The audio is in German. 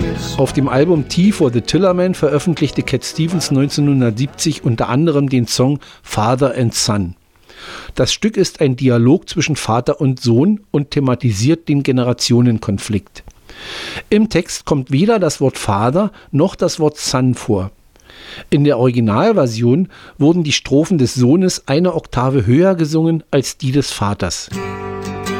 Auf dem Album Tea for the Tillerman veröffentlichte Cat Stevens 1970 unter anderem den Song Father and Son. Das Stück ist ein Dialog zwischen Vater und Sohn und thematisiert den Generationenkonflikt. Im Text kommt weder das Wort Vater noch das Wort Son vor. In der Originalversion wurden die Strophen des Sohnes eine Oktave höher gesungen als die des Vaters.